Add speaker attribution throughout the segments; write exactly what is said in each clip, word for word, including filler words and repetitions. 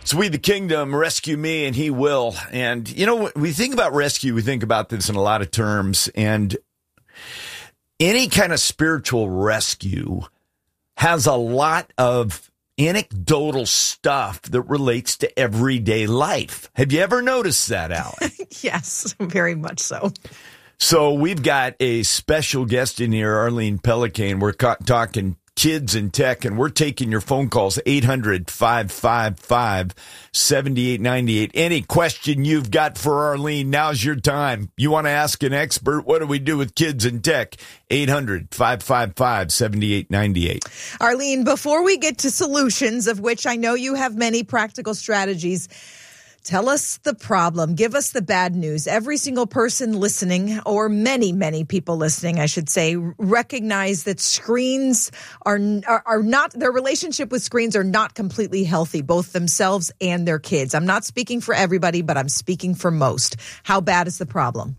Speaker 1: It's We the Kingdom, rescue me, and he will. And, you know, when we think about rescue, we think about this in a lot of terms. And any kind of spiritual rescue has a lot of anecdotal stuff that relates to everyday life. Have you ever noticed that, Allie?
Speaker 2: Yes, very much so.
Speaker 1: So we've got a special guest in here, Arlene Pellicane. We're ca- talking kids and tech, and we're taking your phone calls, eight hundred, five five five, seven eight nine eight. Any question you've got for Arlene, now's your time. You want to ask an expert, what do we do with kids and tech? eight hundred, five five five, seven eight nine eight.
Speaker 2: Arlene, before we get to solutions, of which I know you have many practical strategies, tell us the problem. Give us the bad news. Every single person listening, or many, many people listening, I should say, recognize that screens are, are, are not, their relationship with screens are not completely healthy, both themselves and their kids. I'm not speaking for everybody, but I'm speaking for most. How bad is the problem?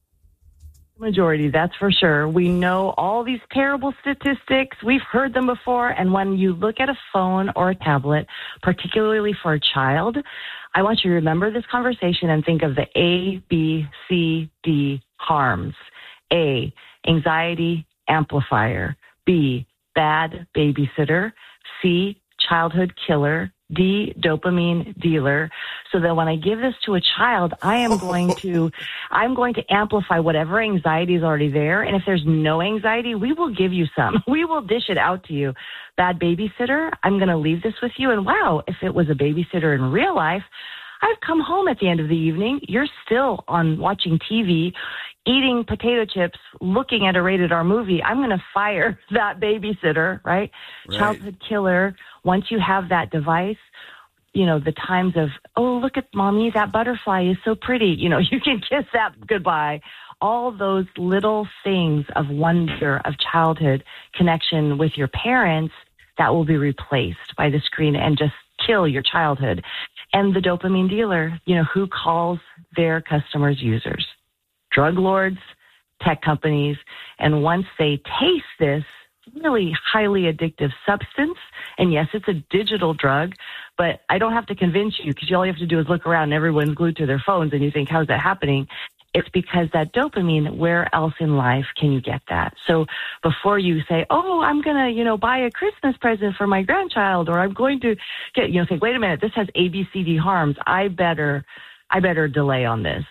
Speaker 3: Majority, that's for sure. We know all these terrible statistics. We've heard them before. And when you look at a phone or a tablet, particularly for a child, I want you to remember this conversation and think of the A, B, C, D harms. A, anxiety amplifier. B, bad babysitter. C, childhood killer. D, dopamine dealer. So that when I give this to a child, I am going to, I'm going to amplify whatever anxiety is already there. And if there's no anxiety, we will give you some. We will dish it out to you. Bad babysitter, I'm going to leave this with you. And wow, if it was a babysitter in real life, I've come home at the end of the evening. You're still on watching T V, eating potato chips, looking at a rated R movie. I'm going to fire that babysitter, right? right? Childhood killer. Once you have that device, you know, the times of, oh, look at mommy, that butterfly is so pretty. You know, you can kiss that goodbye. All those little things of wonder, of childhood connection with your parents, that will be replaced by the screen and just kill your childhood. And the dopamine dealer, you know, who calls their customers users? Drug lords, tech companies. And once they taste this really highly addictive substance, and yes, it's a digital drug, but I don't have to convince you, because all you have to do is look around and everyone's glued to their phones and you think, how's that happening? It's because that dopamine, where else in life can you get that? So before you say, oh, I'm going to, you know, buy a Christmas present for my grandchild, or I'm going to get, you know, think, wait a minute, this has A, B, C, D harms. I better, I better delay on this.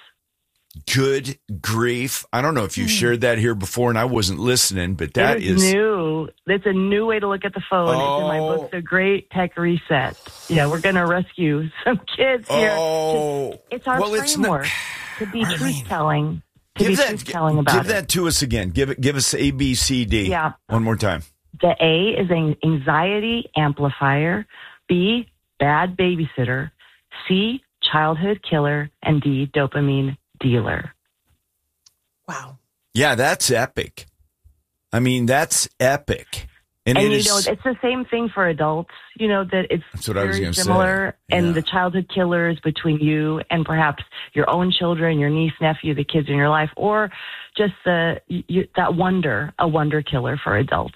Speaker 1: Good grief. I don't know if you shared that here before and I wasn't listening, but that
Speaker 3: it is,
Speaker 1: is
Speaker 3: new. It's a new way to look at the phone. Oh. It's in my book, The Great Tech Reset. Yeah, we're going to rescue some kids here.
Speaker 1: Oh.
Speaker 3: Just, it's our
Speaker 1: well,
Speaker 3: framework
Speaker 1: it's
Speaker 3: not, to be
Speaker 1: Arlene,
Speaker 3: truth-telling. To
Speaker 1: give
Speaker 3: be
Speaker 1: that,
Speaker 3: truth-telling about
Speaker 1: give
Speaker 3: it.
Speaker 1: that to us again. Give it. Give us A, B, C, D.
Speaker 3: Yeah.
Speaker 1: One more time.
Speaker 3: The A is an anxiety amplifier. B, bad babysitter. C, childhood killer. And D, dopamine dealer.
Speaker 2: Wow.
Speaker 1: Yeah, that's epic. I mean, that's epic. And,
Speaker 3: and
Speaker 1: it
Speaker 3: you
Speaker 1: is,
Speaker 3: know, it's the same thing for adults, you know, that it's
Speaker 1: that's what I was
Speaker 3: very
Speaker 1: gonna
Speaker 3: similar.
Speaker 1: say.
Speaker 3: And
Speaker 1: Yeah.
Speaker 3: the childhood killers between you and perhaps your own children, your niece, nephew, the kids in your life, or just the you, that wonder, a wonder killer for adults.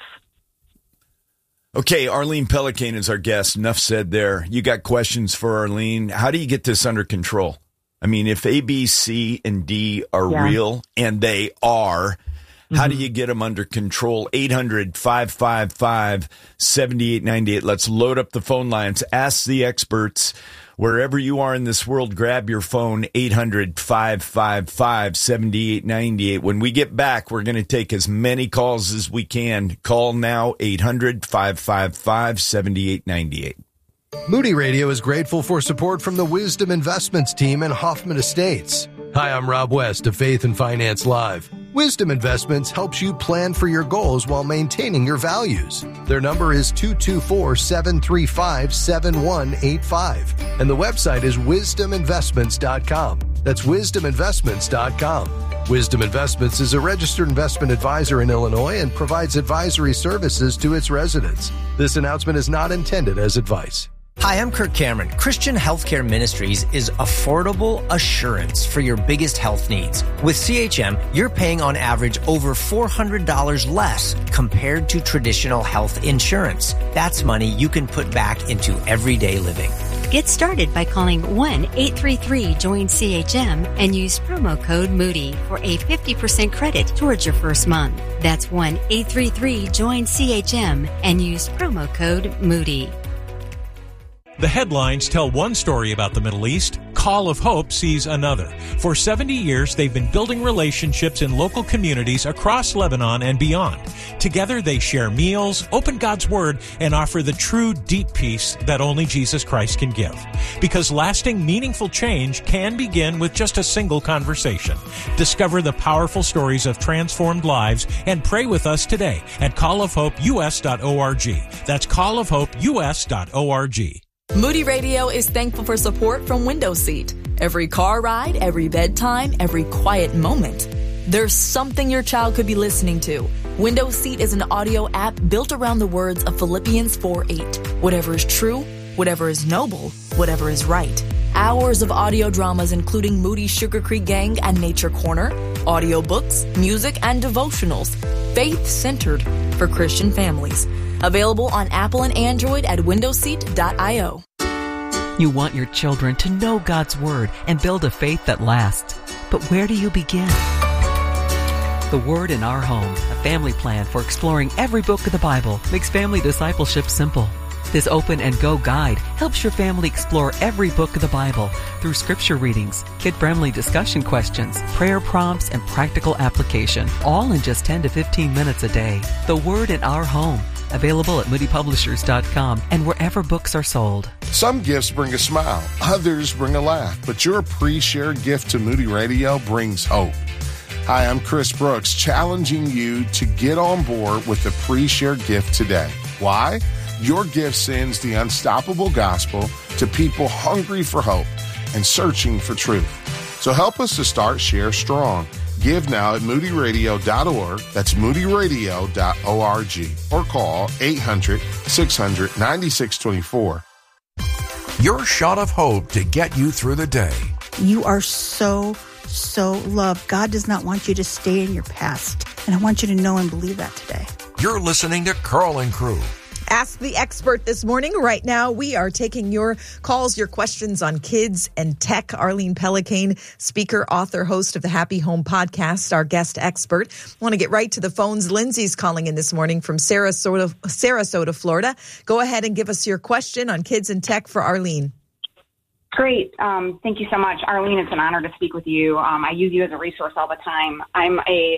Speaker 1: Okay, Arlene Pellicane is our guest. Enough said there. You got questions for Arlene. How do you get this under control? I mean, if A, B, C, and D are
Speaker 3: yeah.
Speaker 1: real, and they are, mm-hmm. how do you get them under control? eight hundred, five five five, seven eight nine eight. Let's load up the phone lines. Ask the experts. Wherever you are in this world, grab your phone, eight hundred, five five five, seven eight nine eight. When we get back, we're going to take as many calls as we can. Call now, eight hundred, five five five, seven eight nine eight.
Speaker 4: Moody Radio is grateful for support from the Wisdom Investments team and Hoffman Estates. Hi, I'm Rob West of Faith and Finance Live. Wisdom Investments helps you plan for your goals while maintaining your values. Their number is two two four, seven three five, seven one eight five. And the website is wisdom investments dot com. That's wisdom investments dot com. Wisdom Investments is a registered investment advisor in Illinois and provides advisory services to its residents. This announcement is not intended as advice.
Speaker 5: Hi, I'm Kirk Cameron. Christian Healthcare Ministries is affordable assurance for your biggest health needs. With C H M, you're paying on average over four hundred dollars less compared to traditional health insurance. That's money you can put back into everyday living.
Speaker 6: Get started by calling one eight three three join C H M and use promo code Moody for a fifty percent credit towards your first month. That's one eight three three join C H M and use promo code Moody.
Speaker 7: The headlines tell one story about the Middle East. Call of Hope sees another. For seventy years, they've been building relationships in local communities across Lebanon and beyond. Together, they share meals, open God's Word, and offer the true, deep peace that only Jesus Christ can give. Because lasting, meaningful change can begin with just a single conversation. Discover the powerful stories of transformed lives and pray with us today at call of hope U S dot org. That's call of hope U S dot org.
Speaker 8: Moody Radio is thankful for support from Window Seat. Every car ride, every bedtime, every quiet moment. There's something your child could be listening to. Window Seat is an audio app built around the words of Philippians four eight. Whatever is true, whatever is noble, whatever is right. Hours of audio dramas including Moody's Sugar Creek Gang and Nature Corner, audiobooks, music, and devotionals. Faith-centered for Christian families. Available on Apple and Android at window seat dot io.
Speaker 9: You want your children to know God's Word and build a faith that lasts. But where do you begin? The Word in Our Home, a family plan for exploring every book of the Bible, makes family discipleship simple. This Open and Go guide helps your family explore every book of the Bible through scripture readings, kid-friendly discussion questions, prayer prompts, and practical application, all in just ten to fifteen minutes a day. The Word in Our Home, available at moody publishers dot com and wherever books are sold.
Speaker 10: Some gifts bring a smile, others bring a laugh, but your pre-shared gift to Moody Radio brings hope. Hi, I'm Chris Brooks, challenging you to get on board with the pre-shared gift today. Why? Your gift sends the unstoppable gospel to people hungry for hope and searching for truth. So help us to start Share Strong. Give now at moody radio dot org. That's moody radio dot org. Or call eight hundred, six hundred, ninety-six twenty-four.
Speaker 11: Your shot of hope to get you through the day.
Speaker 12: You are so, so loved. God does not want you to stay in your past. And I want you to know and believe that today.
Speaker 11: You're listening to Carl and Crew.
Speaker 2: Ask the Expert this morning. Right now, we are taking your calls, your questions on kids and tech. Arlene Pellicane, speaker, author, host of the Happy Home podcast, our guest expert. Want to get right to the phones. Lindsay's calling in this morning from Sarasota, Sarasota, Florida. Go ahead and give us your question on kids and tech for Arlene.
Speaker 13: Great. Um, thank you so much. Arlene, it's an honor to speak with you. Um, I use you as a resource all the time. I'm a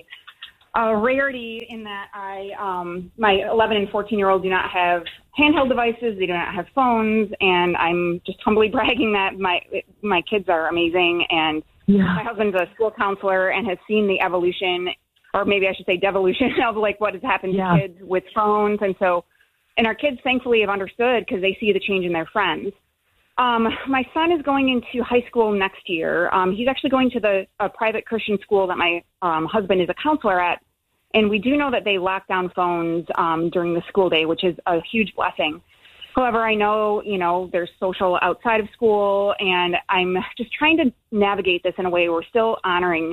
Speaker 13: A rarity in that I, um, my eleven and fourteen year olds do not have handheld devices. They do not have phones. And I'm just humbly bragging that my, my kids are amazing. And yeah. My husband's a school counselor and has seen the evolution, or maybe I should say devolution of like what has happened yeah. to kids with phones. And so, and our kids thankfully have understood because they see the change in their friends. Um, my son is going into high school next year. Um, he's actually going to the a private Christian school that my um, husband is a counselor at. And we do know that they lock down phones um, during the school day, which is a huge blessing. However, I know, you know, there's social outside of school, and I'm just trying to navigate this in a way we're still honoring.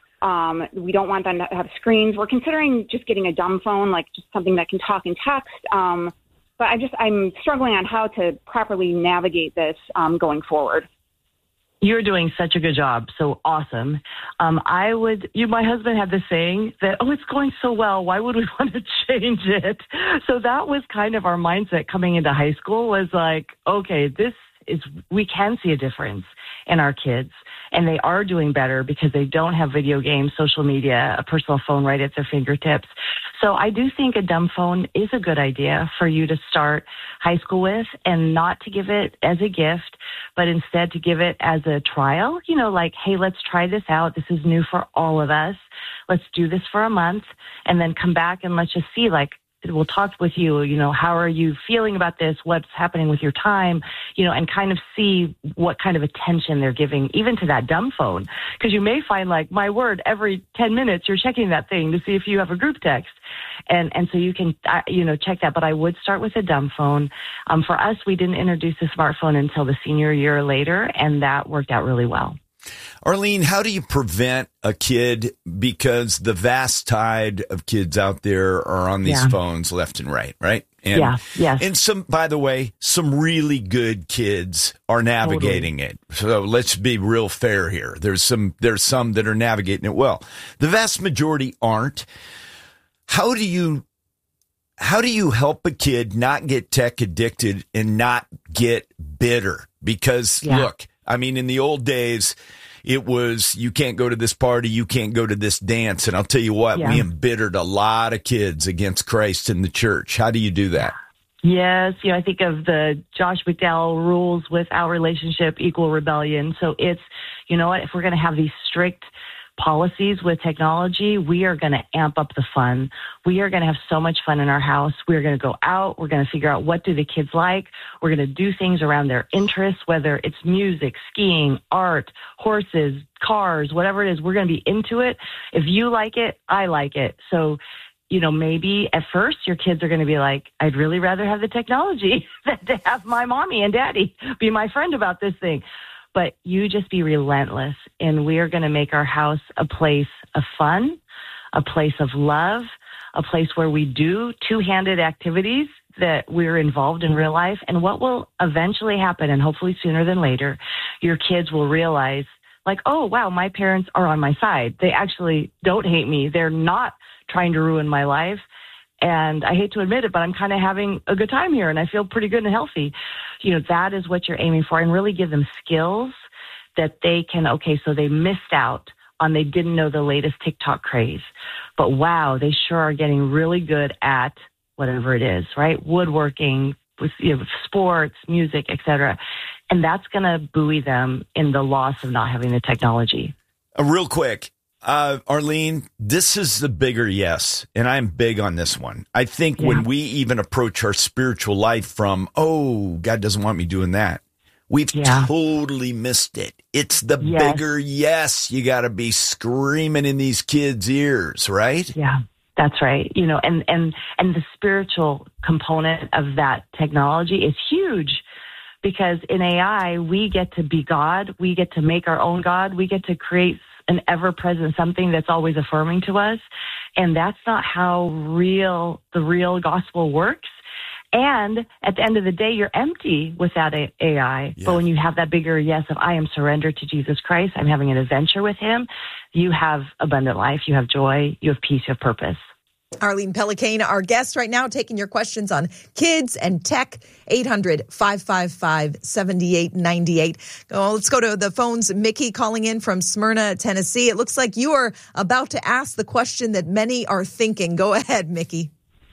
Speaker 13: Um, we don't want them to have screens. We're considering just getting a dumb phone, like just something that can talk and text. Um, but I just, I'm struggling on how to properly navigate this um, going forward.
Speaker 3: You're doing such a good job. So awesome. Um, I would, you, my husband had this saying that, oh, it's going so well. Why would we want to change it? So that was kind of our mindset coming into high school was like, okay, this is, we can see a difference in our kids and they are doing better because they don't have video games, social media, a personal phone right at their fingertips. So I do think a dumb phone is a good idea for you to start high school with and not to give it as a gift, but instead to give it as a trial, you know, like, hey, let's try this out. This is new for all of us. Let's do this for a month and then come back and let's just see, like, we'll talk with you, you know, how are you feeling about this? What's happening with your time, you know, and kind of see what kind of attention they're giving even to that dumb phone. Because you may find like, my word, every ten minutes you're checking that thing to see if you have a group text. And and so you can, uh, you know, check that. But I would start with a dumb phone. Um, for us, we didn't introduce the smartphone until the senior year later, and that worked out really well.
Speaker 1: Arlene, how do you prevent a kid, because the vast tide of kids out there are on these
Speaker 3: Yeah.
Speaker 1: phones left and right, right? And,
Speaker 3: Yeah, yes.
Speaker 1: And some, by the way, some really good kids are navigating it. So let's be real fair here. There's some, there's some that are navigating it well. The vast majority aren't. How do you, how do you help a kid not get tech addicted and not get bitter? Because
Speaker 3: Yeah.
Speaker 1: look, I mean, in the old days, it was, you can't go to this party, you can't go to this dance. And I'll tell you what,
Speaker 3: Yeah.
Speaker 1: we embittered a lot of kids against Christ and the church. How do you do that?
Speaker 3: Yes, you know, I think of the Josh McDowell rules: without relationship, equal rebellion. So it's, you know what, if we're going to have these strict policies with technology, we are going to amp up the fun. We are going to have so much fun in our house. We're going to go out. We're going to figure out what do the kids like. We're going to do things around their interests, whether it's music, skiing, art, horses, cars, whatever it is. We're going to be into it. If you like it, I like it. So, you know, maybe at first your kids are going to be like, I'd really rather have the technology than to have my mommy and daddy be my friend about this thing. But you just be relentless, and we are going to make our house a place of fun, a place of love, a place where we do two-handed activities that we're involved in real life. And what will eventually happen, and hopefully sooner than later, your kids will realize, like, oh, wow, my parents are on my side. They actually don't hate me. They're not trying to ruin my life. And I hate to admit it, but I'm kind of having a good time here, and I feel pretty good and healthy. You know, that is what you're aiming for, and really give them skills that they can, okay, so they missed out on, they didn't know the latest TikTok craze. But wow, they sure are getting really good at whatever it is, right? Woodworking, with, you know, sports, music, et cetera. And that's going to buoy them in the loss of not having the technology.
Speaker 1: Uh, real quick. Uh, Arlene, this is the bigger yes, and I'm big on this one. I think yeah. when we even approach our spiritual life from, oh, God doesn't want me doing that, we've yeah. totally missed it. It's the yes. bigger yes. You got to be screaming in these kids' ears, right?
Speaker 3: Yeah, that's right. You know, and, and, and the spiritual component of that technology is huge. Because in A I, we get to be God. We get to make our own God. We get to create an ever-present something that's always affirming to us. And that's not how real the real gospel works. And at the end of the day, you're empty without A I. Yeah. But when you have that bigger yes of, I am surrendered to Jesus Christ, I'm having an adventure with him, you have abundant life, you have joy, you have peace, you have purpose.
Speaker 2: Arlene Pellicane, our guest right now, taking your questions on kids and tech, eight hundred, five five five, seven eight nine eight. Oh, let's go to the phones. Mickey calling in from Smyrna, Tennessee. It looks like you are about to ask the question that many are thinking. Go ahead, Mickey.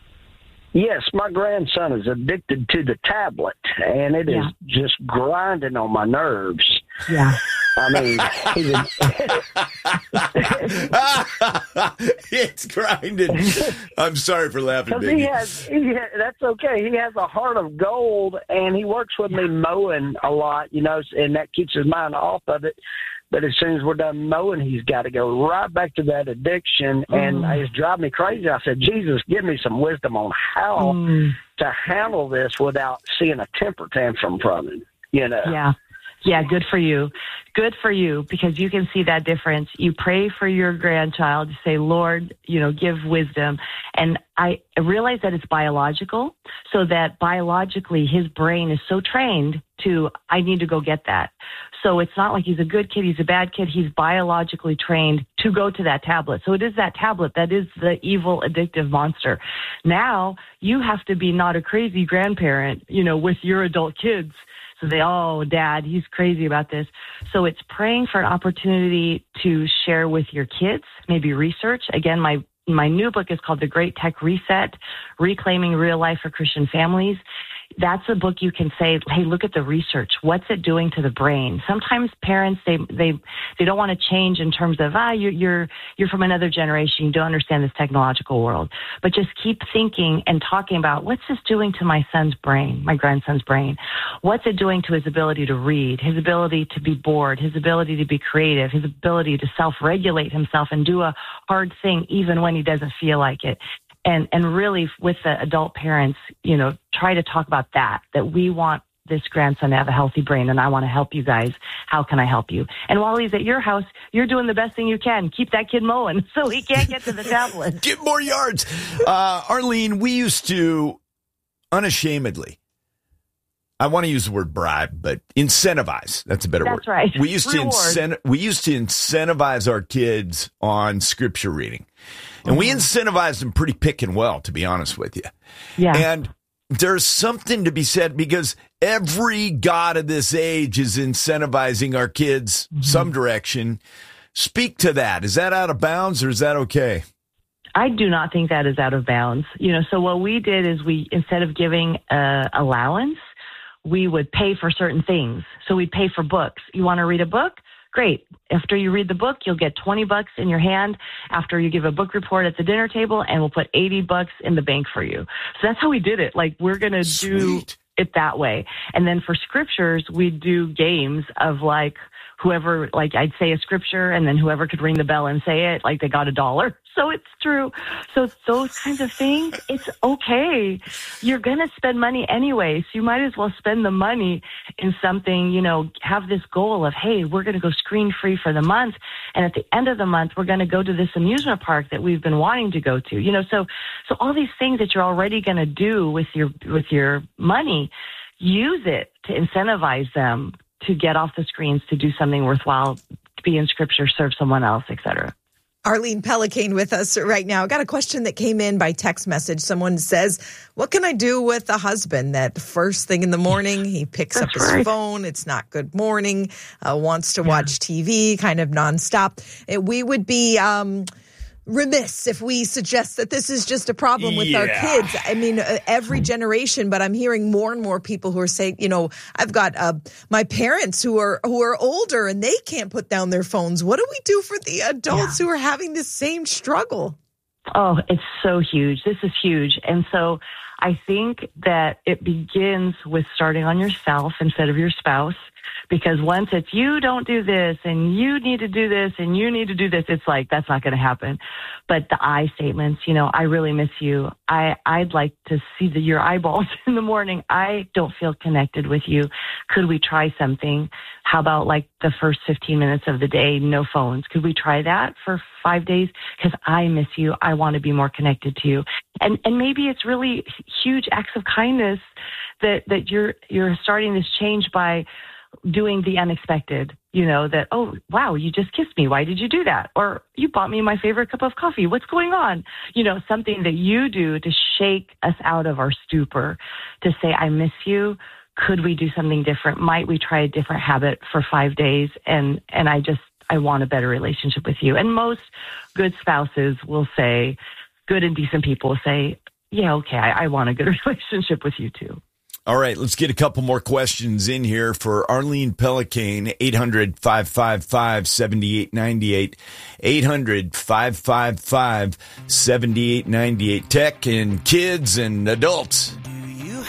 Speaker 14: Yes, my grandson is addicted to the tablet, and it yeah. is just grinding on my nerves.
Speaker 3: Yeah.
Speaker 14: I mean,
Speaker 1: it's grinding. I'm sorry for laughing,
Speaker 14: he has, he has, that's okay. He has a heart of gold, and he works with me mowing a lot, you know, and that keeps his mind off of it. But as soon as we're done mowing, he's got to go right back to that addiction, and mm. it's driving me crazy. I said, Jesus, give me some wisdom on how mm. to handle this without seeing a temper tantrum from him, you know?
Speaker 3: Yeah. Yeah, good for you. Good for you, because you can see that difference. You pray for your grandchild, you say, Lord, you know, give wisdom. And I realize that it's biological, so that biologically his brain is so trained to, I need to go get that. So it's not like he's a good kid, he's a bad kid. He's biologically trained to go to that tablet. So it is that tablet that is the evil, addictive monster. Now you have to be not a crazy grandparent, you know, with your adult kids. So they, oh, Dad, he's crazy about this. So it's praying for an opportunity to share with your kids, maybe research. Again, my my new book is called The Great Tech Reset, Reclaiming Real Life for Christian Families. That's a book you can say, hey, look at the research. What's it doing to the brain? Sometimes parents, they they they don't want to change in terms of, ah, you're, you're, you're from another generation. You don't understand this technological world. But just keep thinking and talking about, what's this doing to my son's brain, my grandson's brain? What's it doing to his ability to read, his ability to be bored, his ability to be creative, his ability to self-regulate himself and do a hard thing even when he doesn't feel like it? And and really, with the adult parents, you know, try to talk about that, that we want this grandson to have a healthy brain, and I want to help you guys. How can I help you? And while he's at your house, you're doing the best thing you can. Keep that kid mowing so he can't get to the tablet.
Speaker 1: Get more yards. Uh, Arlene, we used to unashamedly, I want to use the word bribe, but incentivize. That's a better
Speaker 3: That's
Speaker 1: word.
Speaker 3: right.
Speaker 1: We used
Speaker 3: Reward.
Speaker 1: to incent, we used to incentivize our kids on scripture reading. And mm-hmm. we incentivized them pretty picking well, to be honest with you.
Speaker 3: Yeah.
Speaker 1: And there's something to be said because every God of this age is incentivizing our kids mm-hmm. some direction. Speak to that. Is that out of bounds or is that okay?
Speaker 3: I do not think that is out of bounds. You know, so what we did is we, instead of giving uh, allowance, we would pay for certain things. So we'd pay for books. You want to read a book? Great. After you read the book, you'll get twenty bucks in your hand after you give a book report at the dinner table, and we'll put eighty bucks in the bank for you. So that's how we did it. Like, we're going to do it that way. And then for scriptures, we do games of like, whoever, like I'd say a scripture and then whoever could ring the bell and say it, like they got a dollar. So it's true. So those kinds of things, it's okay. You're going to spend money anyway. So you might as well spend the money in something, you know, have this goal of, hey, we're going to go screen free for the month. And at the end of the month, we're going to go to this amusement park that we've been wanting to go to, you know, so, so all these things that you're already going to do with your, with your money, use it to incentivize them to get off the screens, to do something worthwhile, to be in scripture, serve someone else, et cetera.
Speaker 2: Arlene Pellicane with us right now. I got a question that came in by text message. Someone says, what can I do with a husband that first thing in the morning, he picks That's up his right. phone, it's not good morning, uh, wants to yeah. watch T V kind of nonstop. We would be um, remiss if we suggest that this is just a problem with
Speaker 1: yeah.
Speaker 2: our kids. I mean, uh, every generation, but I'm hearing more and more people who are saying, you know, I've got uh, my parents who are who are older and they can't put down their phones. What do we do for the adults yeah. who are having this same struggle?
Speaker 3: Oh, it's so huge. This is huge. And so I think that it begins with starting on yourself instead of your spouse. Because once it's, you don't do this and you need to do this and you need to do this, it's like, that's not going to happen. But the I statements, you know, I really miss you. I, I'd like to see the, your eyeballs in the morning. I don't feel connected with you. Could we try something? How about like the first fifteen minutes of the day, no phones? Could we try that for five days? Because I miss you. I want to be more connected to you. And and maybe it's really huge acts of kindness that, that you're you're starting this change by doing the unexpected, you know, that, oh, wow, you just kissed me. Why did you do that? Or you bought me my favorite cup of coffee. What's going on? You know, something that you do to shake us out of our stupor, to say, I miss you. Could we do something different? Might we try a different habit for five days? And, and I just, I want a better relationship with you. And most good spouses will say, good and decent people will say, yeah, okay, I, I want a good relationship with you too.
Speaker 1: All right, let's get a couple more questions in here for Arlene Pellicane, eight hundred, five five five, seven eight nine eight, eight hundred, five five five, seven eight nine eight. Tech and kids and adults,